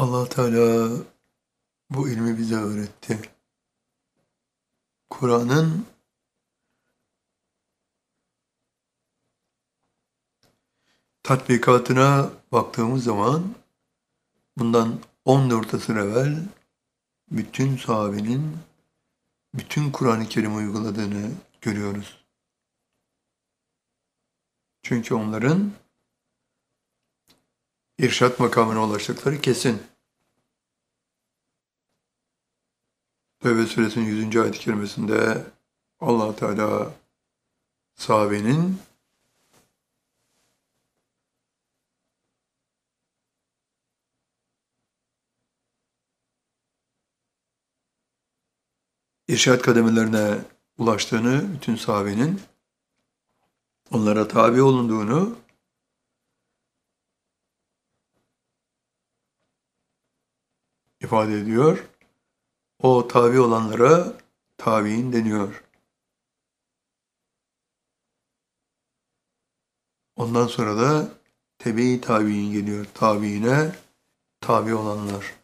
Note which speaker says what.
Speaker 1: Allah Teala bu ilmi bize öğretti. Kur'an'ın tatbikatına baktığımız zaman bundan 14 asır evvel bütün sahabenin bütün Kur'an-ı Kerim uyguladığını görüyoruz. Çünkü onların irşat makamına ulaştıkları kesin. Tevbe suresinin 100. ayet-i kerimesinde Allah Teala sahabenin irşat kademelerine ulaştığını, bütün sahabenin onlara tabi olunduğunu ifade ediyor. O tabi olanlara tabi'in deniyor. Ondan sonra da tebe-i tabi'in geliyor. Tabi'ine tabi olanlar.